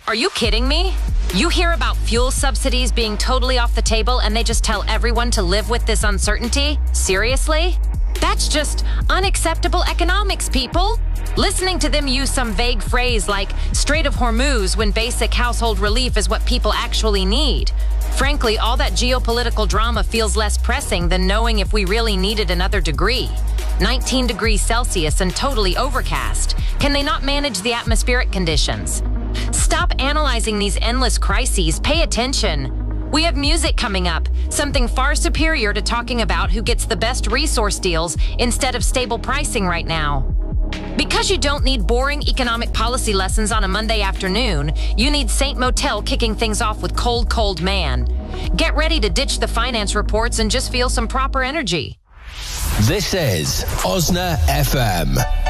Are you kidding me? You hear about fuel subsidies being totally off the table and they just tell everyone to live with this uncertainty? Seriously? That's just unacceptable economics, people. Listening to them use some vague phrase like Strait of Hormuz when basic household relief is what people actually need. Frankly, all that geopolitical drama feels less pressing than knowing if we really needed another degree. 19 degrees Celsius and totally overcast. Can they not manage the atmospheric conditions? Stop analyzing these endless crises. Pay attention. We have music coming up, something far superior to talking about who gets the best resource deals instead of stable pricing right now. Because you don't need boring economic policy lessons on a Monday afternoon, you need Saint Motel kicking things off with Cold, Cold Man. Get ready to ditch the finance reports and just feel some proper energy. This is Osna FM.